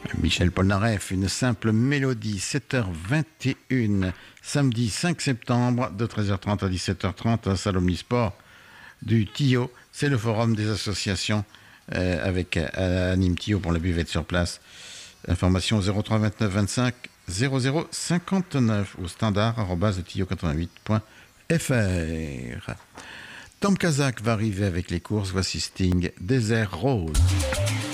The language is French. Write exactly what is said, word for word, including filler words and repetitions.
Michel Polnareff, une simple mélodie, sept heures vingt et une, samedi cinq septembre, de treize heures trente à dix-sept heures trente, à Salle Omnisport du Tio. C'est le forum des associations euh, avec euh, Anime Tio pour la buvette sur place. Information zéro trois vingt-neuf vingt-cinq zéro zéro cinquante-neuf au standard arobase tio quatre-vingt-huit point f r. Tom Kazak va arriver avec les courses. Voici Sting, Désert Rose.